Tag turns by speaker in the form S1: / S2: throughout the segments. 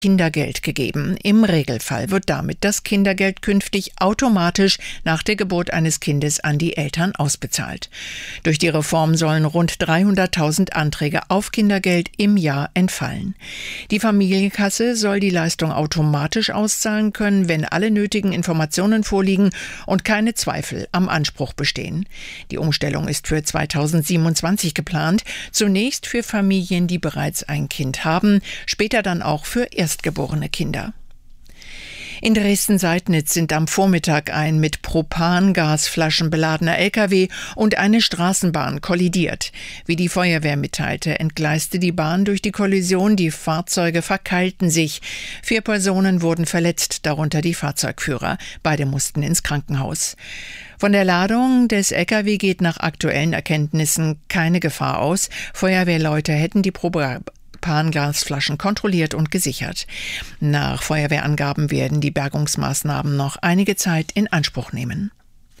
S1: Kindergeld gegeben. Im Regelfall wird damit das Kindergeld künftig automatisch nach der Geburt eines Kindes an die Eltern ausbezahlt. Durch die Reform sollen rund 300.000 Anträge auf Kindergeld im Jahr entfallen. Die Familienkasse soll die Leistung automatisch auszahlen können, wenn alle nötigen Informationen vorliegen und keine Zweifel am Anspruch bestehen. Die Umstellung ist für 2027 geplant, zunächst für Familien, die bereits ein Kind haben, später dann auch für erstgeborene Kinder. In Dresden-Seidnitz sind am Vormittag ein mit Propangasflaschen beladener LKW und eine Straßenbahn kollidiert. Wie die Feuerwehr mitteilte, entgleiste die Bahn durch die Kollision, die Fahrzeuge verkeilten sich. 4 Personen wurden verletzt, darunter die Fahrzeugführer. Beide mussten ins Krankenhaus. Von der Ladung des LKW geht nach aktuellen Erkenntnissen keine Gefahr aus. Feuerwehrleute hätten die Propangasflaschen kontrolliert und gesichert. Nach Feuerwehrangaben werden die Bergungsmaßnahmen noch einige Zeit in Anspruch nehmen.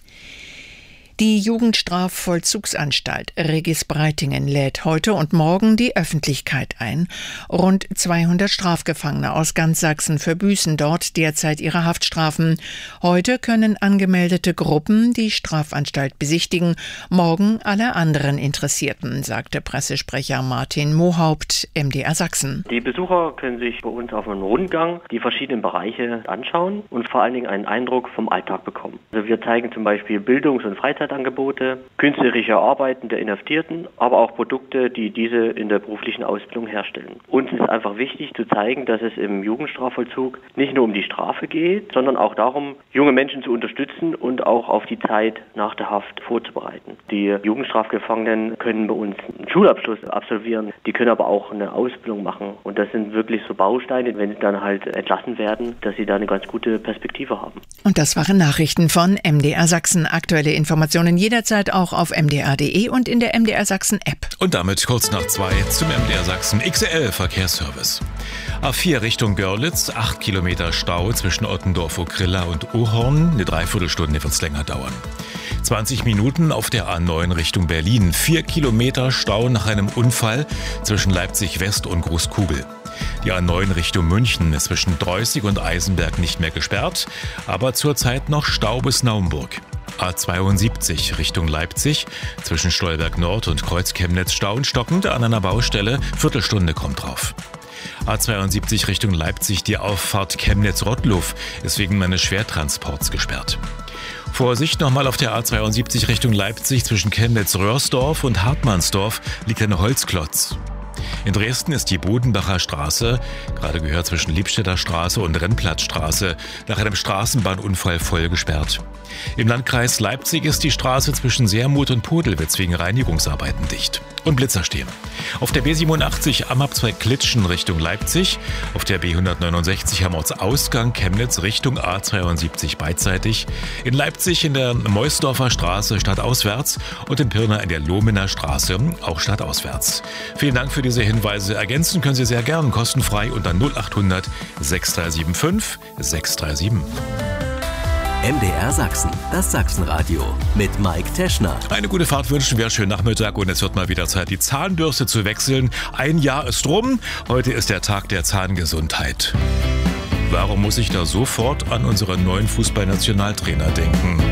S1: Die Jugendstrafvollzugsanstalt Regis Breitingen lädt heute und morgen die Öffentlichkeit ein. Rund 200 Strafgefangene aus ganz Sachsen verbüßen dort derzeit ihre Haftstrafen. Heute können angemeldete Gruppen die Strafanstalt besichtigen, morgen alle anderen Interessierten, sagte Pressesprecher Martin Mohaupt, MDR Sachsen.
S2: Die Besucher können sich bei uns auf einem Rundgang die verschiedenen Bereiche anschauen und vor allen Dingen einen Eindruck vom Alltag bekommen. Also wir zeigen zum Beispiel Bildungs- und Freizeitangebote, künstlerische Arbeiten der Inhaftierten, aber auch Produkte, die diese in der beruflichen Ausbildung herstellen. Uns ist einfach wichtig zu zeigen, dass es im Jugendstrafvollzug nicht nur um die Strafe geht, sondern auch darum, junge Menschen zu unterstützen und auch auf die Zeit nach der Haft vorzubereiten. Die Jugendstrafgefangenen können bei uns einen Schulabschluss absolvieren, die können aber auch eine Ausbildung machen. Und das sind wirklich so Bausteine, wenn sie dann halt entlassen werden, dass sie da eine ganz gute Perspektive haben.
S1: Und das waren Nachrichten von MDR Sachsen. Aktuelle Informationen jederzeit auch auf mdr.de und in der MDR Sachsen App.
S3: Und damit kurz nach 2 zum MDR Sachsen XL Verkehrsservice. A4 Richtung Görlitz, 8 Kilometer Stau zwischen Ottendorf-Okrilla und Uhorn. Eine Dreiviertelstunde wird es länger dauern. 20 Minuten auf der A9 Richtung Berlin. 4 Kilometer Stau nach einem Unfall zwischen Leipzig West und Großkugel. Die A9 Richtung München ist zwischen Dreußig und Eisenberg nicht mehr gesperrt, aber zurzeit noch Stau bis Naumburg. A72 Richtung Leipzig, zwischen Stolberg Nord und Kreuz-Chemnitz Stau und stockend an einer Baustelle, Viertelstunde kommt drauf. A72 Richtung Leipzig, die Auffahrt Chemnitz-Rottluff ist wegen eines Schwertransports gesperrt. Vorsicht nochmal auf der A72 Richtung Leipzig, zwischen Chemnitz-Röhrsdorf und Hartmannsdorf liegt ein Holzklotz. In Dresden ist die Bodenbacher Straße, gerade gehört zwischen Liebstädter Straße und Rennplatzstraße, nach einem Straßenbahnunfall voll gesperrt. Im Landkreis Leipzig ist die Straße zwischen Sermuth und Podelwitz wegen Reinigungsarbeiten dicht. Und Blitzer stehen. Auf der B87 am Abzweig Klitschen Richtung Leipzig, auf der B169 am Ortsausgang Chemnitz Richtung A72 beidseitig, in Leipzig in der Meusdorfer Straße stadtauswärts und in Pirna in der Lohmener Straße auch stadtauswärts. Vielen Dank für diese Hinweise. Ergänzen können Sie sehr gern kostenfrei unter 0800 6375 637.
S4: MDR Sachsen, das Sachsenradio mit Mike Teschner.
S3: Eine gute Fahrt wünschen wir, schönen Nachmittag und es wird mal wieder Zeit, die Zahnbürste zu wechseln. Ein Jahr ist rum, heute ist der Tag der Zahngesundheit. Warum muss ich da sofort an unseren neuen Fußballnationaltrainer denken?